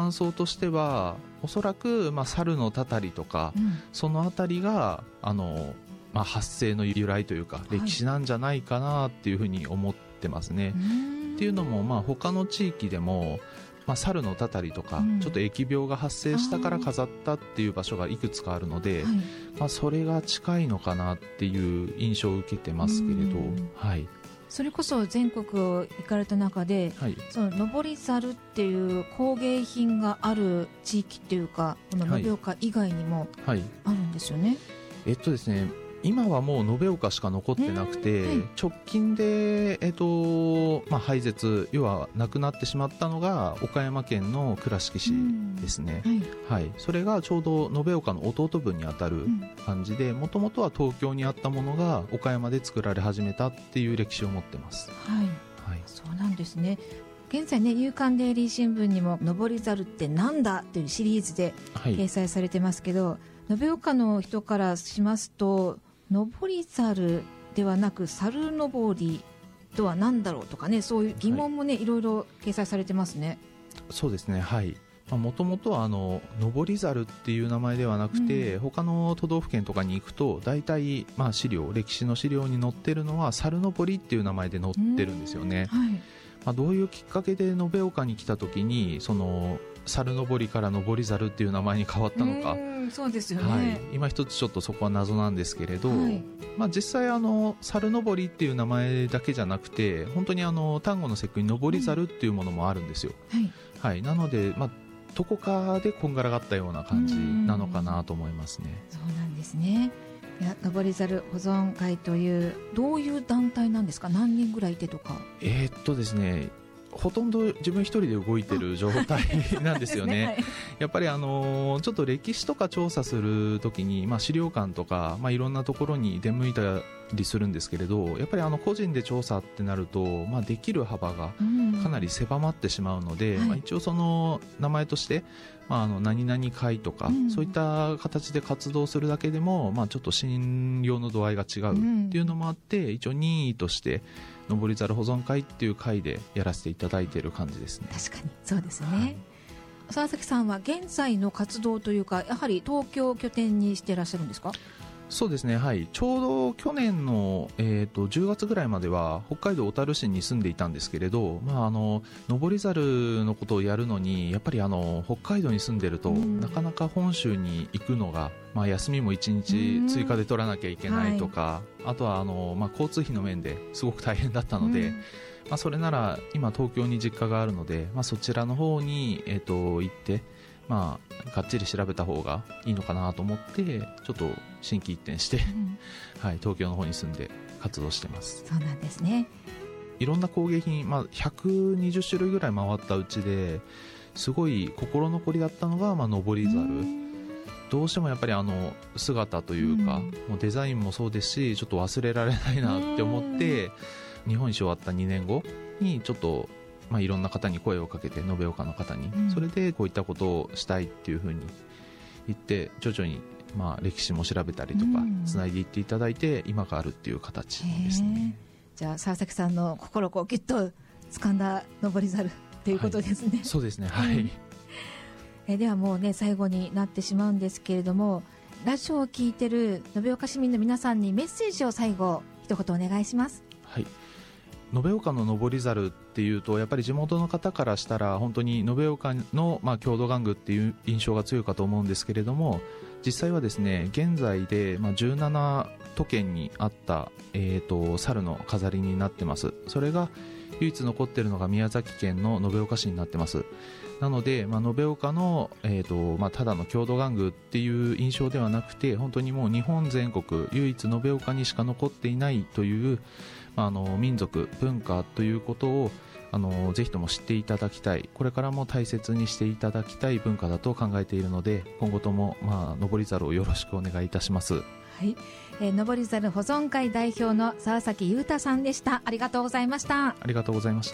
感想としてはおそらく、猿のたたりとか、そのあたりが発生の由来というか歴史なんじゃないかなっていうふうに思ってますね。っていうのも、他の地域でも、猿のたたりとか、ちょっと疫病が発生したから飾ったっていう場所がいくつかあるので、それが近いのかなっていう印象を受けてますけれど、 それこそ全国を行かれた中で、その登り猿っていう工芸品がある地域っていうか、この延岡以外にもあるんですよね。 ですね、今はもう延岡しか残ってなくて、直近で、廃絶、要はなくなってしまったのが岡山県の倉敷市ですね。それがちょうど延岡の弟分にあたる感じで、もともとは東京にあったものが岡山で作られ始めたっていう歴史を持ってます。 そうなんですね。現在ね、夕刊デイリー新聞にも登り猿ってなんだというシリーズで掲載されてますけど、延岡の人からしますと、登り猿ではなく猿登りとは何だろうとかね、そういう疑問もね、いろいろ掲載されてますね。 そうですね、もともとは登り猿っていう名前ではなくて、他の都道府県とかに行くと大体、資料、歴史の資料に載ってるのは猿登りっていう名前で載ってるんですよね。どういうきっかけで延岡に来た時にその猿登りから登り猿っていう名前に変わったのか、 そうですよね。 今一つちょっとそこは謎なんですけれど、実際猿登りっていう名前だけじゃなくて、本当に端午の節句に登り猿っていうものもあるんですよ。なので、どこかでこんがらがったような感じなのかなと思いますね。 そうなんですね。登り猿保存会というどういう団体なんですか？何人ぐらいいてとか。 ですね、ほとんど自分一人で動いてる状態なんですよね。やっぱりちょっと歴史とか調査するときに、資料館とか、いろんなところに出向いたりするんですけれど、やっぱり個人で調査ってなると、できる幅がかなり狭まってしまうので、一応その名前として、何々会とか、そういった形で活動するだけでも、ちょっと信用の度合いが違うっていうのもあって、一応任意として登り猿保存会っていう会でやらせていただいている感じですね。 確かにそうですね。沢崎さんは現在の活動というか、やはり東京を拠点にしていらっしゃるんですか？ そうですね、ちょうど去年の、10月ぐらいまでは北海道小樽市に住んでいたんですけれど、登り猿のことをやるのにやっぱり北海道に住んでると、なかなか本州に行くのが、休みも1日追加で取らなきゃいけないとか、あとは交通費の面ですごく大変だったので、それなら今東京に実家があるので、そちらの方に、行ってがっちり調べた方がいいのかなと思ってちょっと心機一転して、東京の方に住んで活動してます。 そうなんですね。 いろんな工芸品、120種類ぐらい回ったうちですごい心残りだったのが、登り猿。どうしてもやっぱり姿というか、もうデザインもそうですし、ちょっと忘れられないなって思って、日本一終わった2年後にちょっといろんな方に声をかけて、延岡の方に、それでこういったことをしたいっていうふうに言って徐々に歴史も調べたりとかつないでいっていただいて、今があるっていう形ですね。 じゃあ沢崎さんの心をギュッと掴んだ登り猿っていうことですね。 そうですね。 ではもうね、最後になってしまうんですけれども、ラジオを聞いてる延岡市民の皆さんにメッセージを最後一言お願いします。 延岡の登り猿っていうと、やっぱり地元の方からしたら本当に延岡の、郷土玩具っていう印象が強いかと思うんですけれども、実際はですね、現在で、17都県にあった、猿の飾りになってます。それが唯一残っているのが宮崎県の延岡市になってます。なので、延岡の、ただの郷土玩具っていう印象ではなくて、本当にもう日本全国唯一延岡にしか残っていないという民族文化ということをぜひとも知っていただきたい、これからも大切にしていただきたい文化だと考えているので、今後とも登り猿をよろしくお願いいたします。 登り猿保存会代表の沢崎裕太さんでした。ありがとうございました。 ありがとうございました。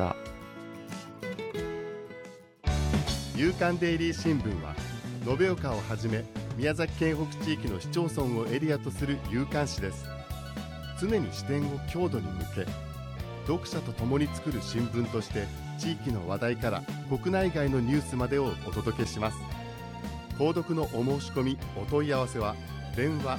夕刊デイリー新聞は延岡をはじめ宮崎県北地域の市町村をエリアとする夕刊誌です。常に視点を郷土に向け、 読者と共に作る新聞として地域の話題から国内外のニュースまでをお届けします。購読のお申し込みお問い合わせは電話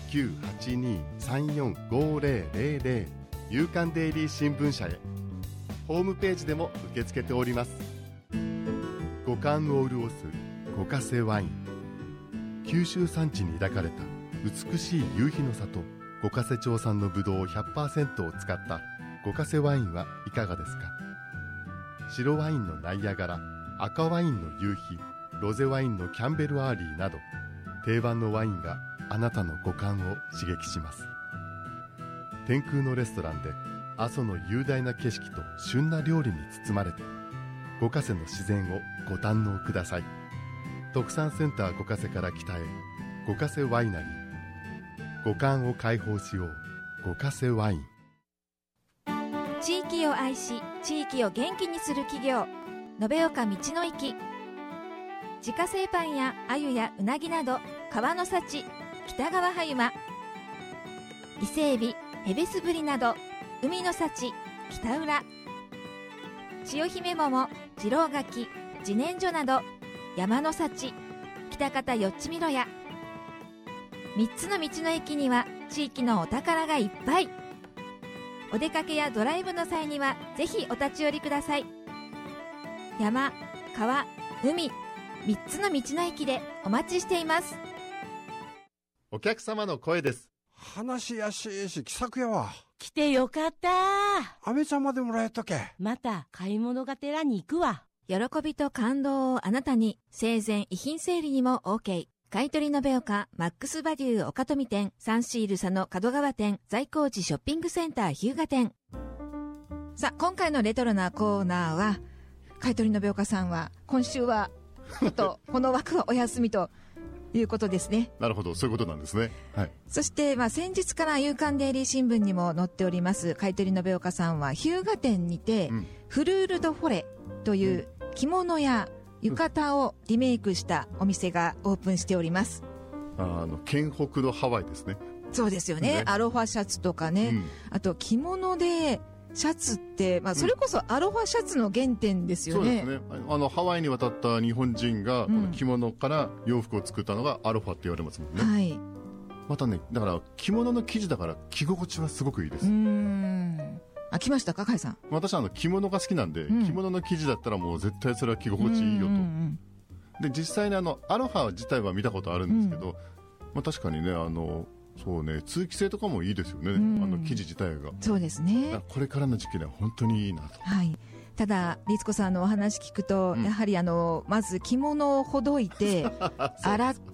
0982-345000 夕刊デイリー新聞社へ。ホームページでも受け付けております。五感を潤す五ヶ瀬ワイン。九州山地に抱かれた美しい夕日の里五ヶ瀬町産のブドウ 100% を使った五ヶ瀬ワインはいかがですか。白ワインのナイアガラ、赤ワインの夕日、ロゼワインのキャンベルアーリーなど定番のワインがあなたの五感を刺激します。天空のレストランで阿蘇の雄大な景色と旬な料理に包まれて五ヶ瀬の自然をご堪能ください。特産センター五ヶ瀬から北へ五ヶ瀬ワイナリー。五感を解放しよう五ヶ瀬ワイン。 地域を愛し地域を元気にする企業延岡道の駅。自家製パンや鮎やうなぎなど川の幸、北川葉山、伊勢エビ、ヘビスブリなど海の幸、北浦、千代姫桃、次郎柿、自然薯など山の幸、北方よっちみろや。3つの道の駅には地域のお宝がいっぱい。お出かけやドライブの際にはぜひお立ち寄りください。山、川、海、3つの道の駅でお待ちしています。 お客様の声です。 話やしいし気さくやわ。 来てよかった。 アメちゃんまでもらえとけ。 また買い物がてらに行くわ。 喜びと感動をあなたに。生前遺品整理にも OK。買取延岡マックスバリュー岡富店、サンシール佐野角川店、在光寺ショッピングセンター日向店。さあ、今回のレトロなコーナーは、買取延岡さんは今週はちょっとこの枠はお休みということですね。 なるほど、そういうことなんですね。はい。 そして、先日から夕刊デイリー新聞にも載っております買取延岡さんは日向店にて、フルール・ド・フォレという着物や浴衣をリメイクしたお店がオープンしております。 県北のハワイですね。 そうですよね。アロハシャツとかね、あと着物でシャツって、それこそアロハシャツの原点ですよね。 そうですね。ハワイに渡った日本人が、着物から洋服を作ったのがアロハって言われますもんね。 はい。 またね、だから着物の生地だから着心地はすごくいいです。 来ましたか、甲斐さん。 私は着物が好きなんで、着物の生地だったらもう絶対それは着心地いいよと。で、実際にアロハ自体は見たことあるんですけど、確かにね、そうね、通気性とかもいいですよね、生地自体が。 そうですね。 これからの時期では本当にいいなと。 はい。ただ律子さんのお話聞くと、やはりまず着物をほどいて洗って、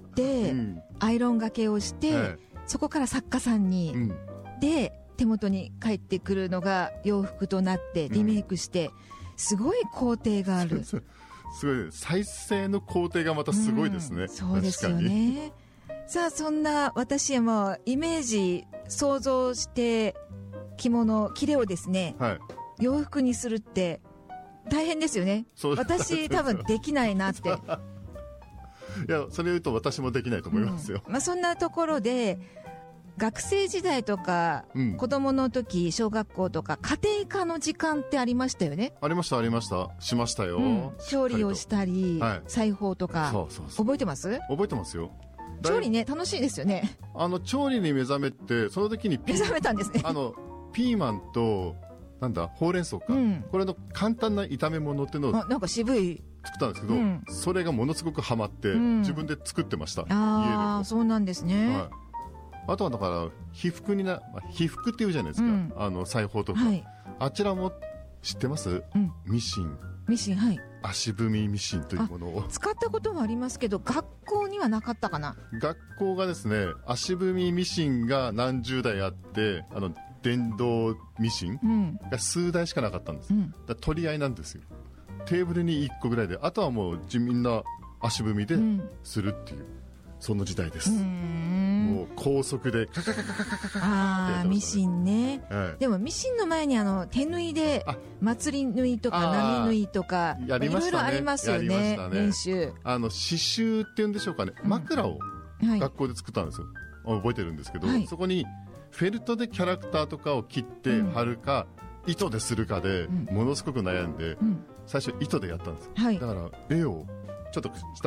アイロンがけをして、そこから作家さんに、で手元に帰ってくるのが洋服となってリメイクして、すごい工程がある。 すごい、再生の工程がまたすごいですね。 そうですよね。さあ、そんな私もイメージ想像して着物切れをですね、洋服にするって大変ですよね。私多分できないなっていや、それ言うと私もできないと思いますよ。 そんなところで学生時代とか、子供の時小学校とか家庭科の時間ってありましたよね。 ありました、ありました。しましたよ。 調理をしたり、裁縫とか。覚えてます？ 覚えてますよ。 調理ね、楽しいですよね。 調理に目覚めて、その時に目覚めたんですね。 ピーマンとほうれん草か、これの簡単な炒め物っていうのをなんか渋い作ったんですけど、それがものすごくハマって、自分で作ってました。 ああ、そうなんですね。 あとはだから被服被服っていうじゃないですか、裁縫とか、あちらも知ってます？ミシン、はい。足踏みミシンというものを使ったことはありますけど、学校にはなかったかな。 学校がですね、足踏みミシンが何十台あって、電動ミシンが数台しかなかったんです。だ取り合いなんですよ。テーブルに1個ぐらいで、あとはもうみんな足踏みでするっていう、その時代です。もう高速でカカカカカカカカ。 ミシンね。でもミシンの前に手縫いで祭り縫いとか波縫いとかいろいろありますよね。練習。刺繍っていうんでしょうかね。枕を学校で作ったんですよ。覚えてるんですけど、そこにフェルトでキャラクターとかを切って貼るか、 糸でするかでものすごく悩んで、最初糸でやったんです、だから絵をちょっと下